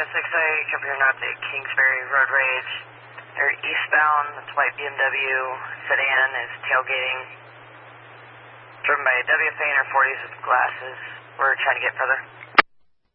Compare not to Kingsbury Road Rage. They're eastbound. It's white BMW sedan is tailgating. Driven by a WFA in her 40s with glasses. We're trying to get further.